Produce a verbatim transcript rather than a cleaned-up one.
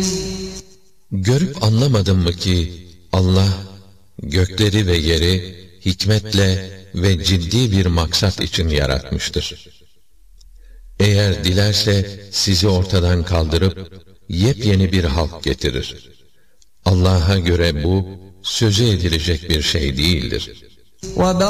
Görüp anlamadın mı ki Allah gökleri ve yeri hikmetle ve ciddi bir maksat için yaratmıştır. Eğer dilerse sizi ortadan kaldırıp yepyeni bir halk getirir. Allah'a göre bu sözü edilecek bir şey değildir.